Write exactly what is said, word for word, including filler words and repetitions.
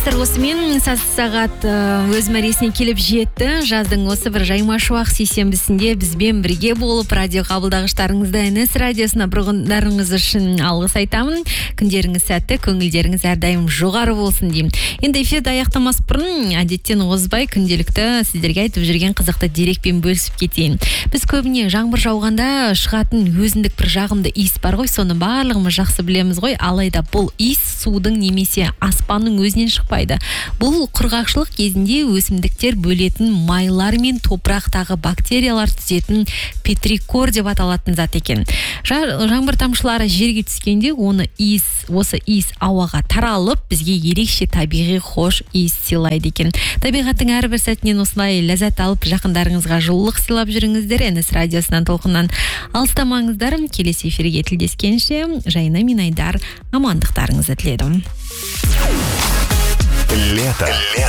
достар, осымен сағат өз мәресіне келіп жетті. Жаздың осы бір жайма шуақ сейсенбісінде бізбен бірге болып радио қабылдағыштарыңызды эн эс радиосына бұрғындарыңыз үшін алғыс айтамын. Күндеріңіз сәтті, көңілдеріңіз әрдайым жоғары болсын деймін. Енді эфирді аяқтамас бұрын әдеттен озбай күнделікті сіздерге айтып жүрген қызықты дерекпен бөлісіп кетейін. Біз көбіне жаңбыр жауғанда шығатын өзіндік бір жағымды иіс бар ғой, соны барлығымыз жақсы білеміз ғой. Алайда бұл иіс судың немесе аспанның өзінен шықпайды. Бұл құрғақшылық кезінде өсімдіктер бөлетін майлар мен топырақтағы бактериялар түзетін петрикор деп аталатын зат екен. Жаңбыр тамшылары жерге түскенде оны иіс, осы иіс ауаға таралып, бізге ерекше табиғи хош иіс сыйлайды екен. Табиғаттың әрбір сәтінен осылай ләззат алып, жақындарыңызға жылылық сыйлап жүріңіздер. эн эс радиосынан толқыннан алыстамаңыздар. Келесі эфирге тілдескенше Жайна мен Айдар амандықтарыңызды тіледім. Лето.